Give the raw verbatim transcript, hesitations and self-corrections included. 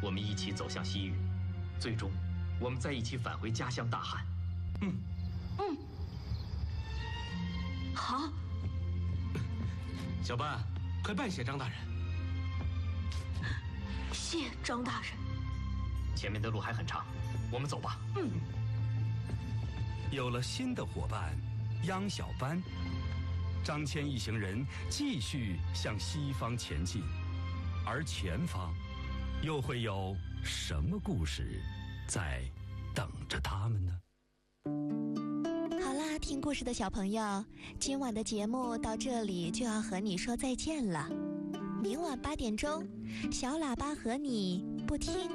我们一起走向西域，最终我们再一起返回家乡大汉。嗯嗯，好。 小班，快拜谢张大人。 谢张大人。 前面的路还很长，我们走吧。 嗯。 有了新的伙伴央小班，张骞一行人继续向西方前进，而前方又会有什么故事在等着他们呢？ 好啦，听故事的小朋友，今晚的节目到这里就要和你说再见了。明晚八点钟，小喇叭和你不听